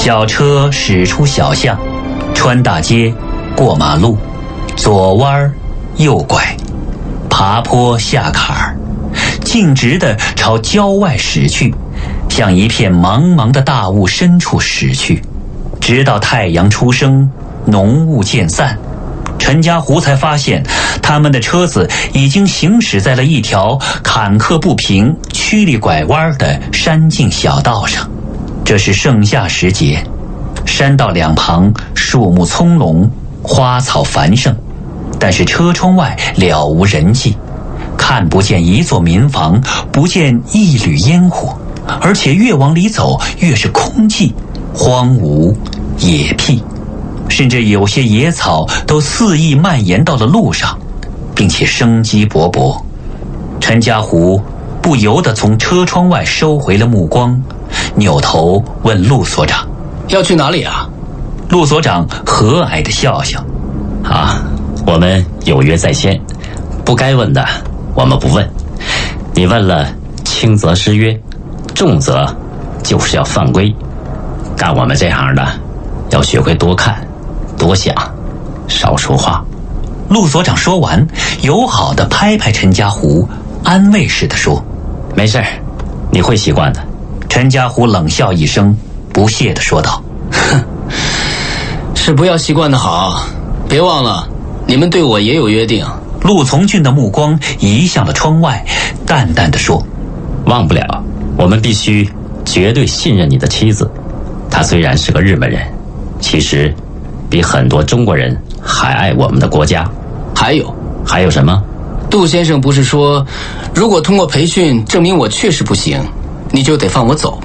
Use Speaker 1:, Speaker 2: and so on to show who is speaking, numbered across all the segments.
Speaker 1: 小车驶出小巷，穿大街，过马路，左弯右拐，爬坡下坎儿，径直地朝郊外驶去，向一片茫茫的大雾深处驶去，直到太阳出升，浓雾渐散，陈家湖才发现他们的车子已经行驶在了一条坎坷不平、曲里拐弯的山径小道上。这是盛夏时节，山道两旁树木葱茏，花草繁盛，但是车窗外了无人迹，看不见一座民房，不见一缕烟火，而且越往里走越是空寂、荒芜、野僻，甚至有些野草都肆意蔓延到了路上，并且生机勃勃。陈家湖不由得从车窗外收回了目光，扭头问陆所长：“
Speaker 2: 要去哪里啊？”
Speaker 1: 陆所长和蔼地笑笑：“
Speaker 3: 我们有约在先，不该问的我们不问。你问了，轻则失约，重则就是要犯规。干我们这行的，要学会多看、多想，少说话。”
Speaker 1: 陆所长说完，友好地拍拍陈家湖，安慰似的说：“
Speaker 3: 没事，你会习惯的。”
Speaker 1: 陈家湖冷笑一声，不屑地说道：“
Speaker 2: 哼，是不要习惯的好。别忘了，你们对我也有约定。”
Speaker 1: 陆从俊的目光移向了窗外，淡淡地说：“
Speaker 3: 忘不了，我们必须绝对信任你的妻子。她虽然是个日本人，其实比很多中国人还爱我们的国家。还有什么？
Speaker 2: 杜先生不是说，如果通过培训证明我确实不行，你就得放我走？”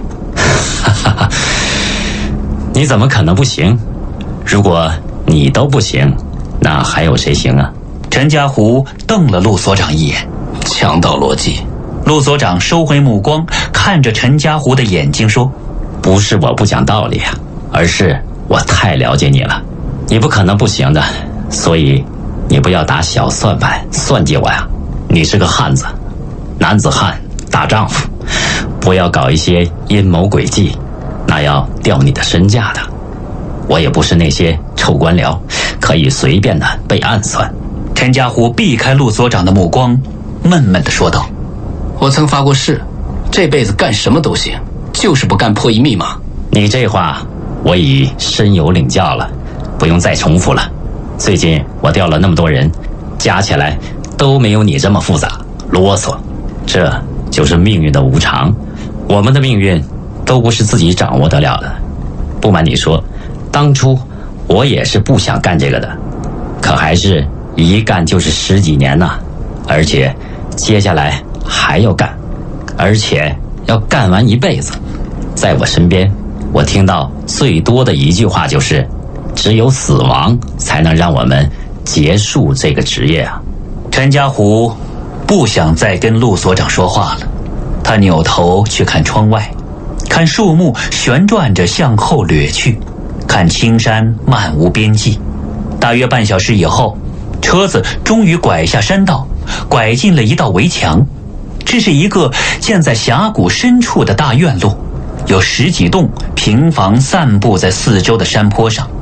Speaker 3: 你怎么可能不行？如果你都不行，那还有谁行啊？
Speaker 1: 陈家湖瞪了陆所长一眼，
Speaker 2: 强盗逻辑。
Speaker 1: 陆所长收回目光，看着陈家湖的眼睛说：“
Speaker 3: 不是我不讲道理啊，而是我太了解你了，你不可能不行的，所以你不要打小算盘算计我呀。你是个汉子，男子汉大丈夫，不要搞一些阴谋诡计，那要掉你的身价的。我也不是那些臭官僚，可以随便的被暗算。”
Speaker 1: 陈家湖避开陆所长的目光，闷闷地说道：“
Speaker 2: 我曾发过誓，这辈子干什么都行，就是不干破译密码。”
Speaker 3: 你这话我已深有领教了，不用再重复了。最近我调了那么多人，加起来都没有你这么复杂啰嗦。这就是命运的无常，我们的命运都不是自己掌握得了的。不瞒你说，当初我也是不想干这个的，可还是一干就是10几年呐，而且接下来还要干，而且要干完一辈子。在我身边，我听到最多的一句话就是：只有死亡才能让我们结束这个职业啊。
Speaker 1: 陈家湖不想再跟陆所长说话了，他扭头去看窗外，看树木旋转着向后掠去，看青山漫无边际。大约半小时以后，车子终于拐下山道，拐进了一道围墙。这是一个建在峡谷深处的大院落，有10几栋平房散布在四周的山坡上。